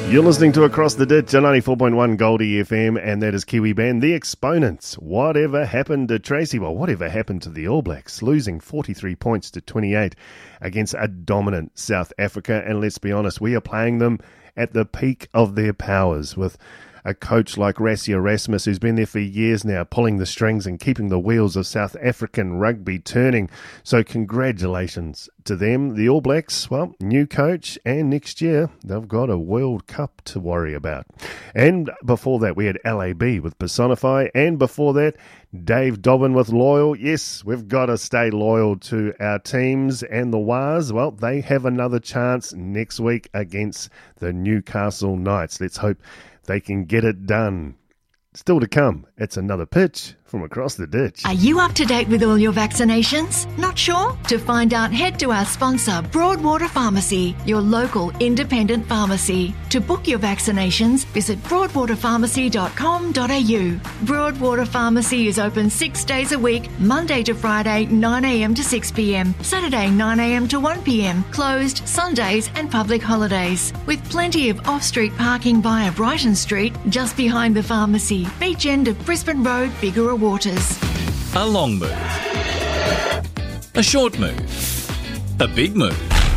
You're listening to Across the Ditch on 94.1 Goldie FM, and that is Kiwi band The Exponents. Whatever happened to Tracy? Well, whatever happened to the All Blacks, losing 43 points to 28 against a dominant South Africa? And let's be honest, we are playing them at the peak of their powers with a coach like Rassie Erasmus, who's been there for years now, pulling the strings and keeping the wheels of South African rugby turning. So congratulations to them. The All Blacks, well, new coach, and next year they've got a World Cup to worry about. And before that, we had LAB with Personify, and before that, Dave Dobbin with Loyal. Yes, we've got to stay loyal to our teams, and the Wars, well, they have another chance next week against the Newcastle Knights. Let's hope they can get it done. Still to come, it's another pitch from Across the Ditch. Are you up to date with all your vaccinations? Not sure? To find out, head to our sponsor, Broadwater Pharmacy, your local independent pharmacy. To book your vaccinations, visit broadwaterpharmacy.com.au. Broadwater Pharmacy is open 6 days a week, Monday to Friday, 9 a.m. to 6 p.m, Saturday, 9 a.m. to 1 p.m, closed Sundays and public holidays. With plenty of off-street parking via Brighton Street, just behind the pharmacy, beach end of Brisbane Road, Bigara Waters. A long move. A short move. A big move.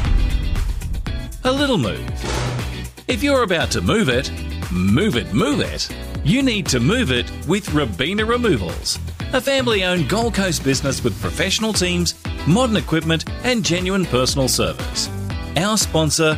A little move. If you're about to move it, move it, move it. You need to move it with Robina Removals, a family-owned Gold Coast business with professional teams, modern equipment and genuine personal service. Our sponsor,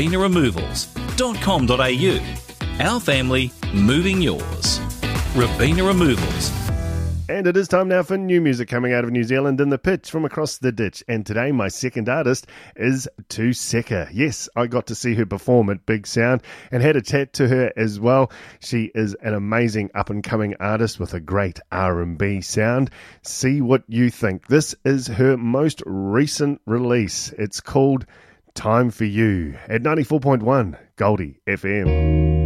robinaremovals.com.au. Our family, moving yours. Robina Removals. And it is time now for new music coming out of New Zealand in the pitch from Across the Ditch. And today my second artist is Tu Seka. Yes, I got to see her perform at Big Sound and had a chat to her as well. She is an amazing up-and-coming artist with a great R&B sound. See what you think. This is her most recent release. It's called Time for You at 94.1 Goldie FM.